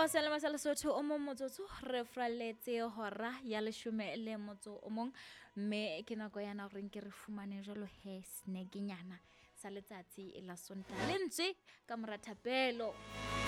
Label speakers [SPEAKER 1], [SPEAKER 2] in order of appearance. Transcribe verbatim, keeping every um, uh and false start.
[SPEAKER 1] Mo selemo sa Lesotho o mong motsotso re fraletse hora ya leshome le motso o mong mme ke nako yana gore ke re fumane jalo he snakenyana sa letsatsi la Sontaha lentswe ka morathapelo.